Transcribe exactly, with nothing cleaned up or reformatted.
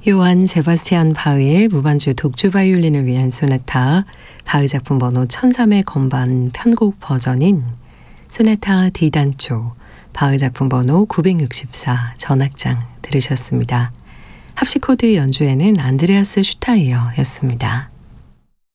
요한 세바스티안 바흐의 무반주 독주 바이올린을 위한 소나타, 바흐 작품 번호 천삼의 건반 편곡 버전인 소나타 D단조, 바흐 작품 번호 구백육십사 전악장 들으셨습니다. 합시코드 연주에는 안드레아스 슈타이어였습니다.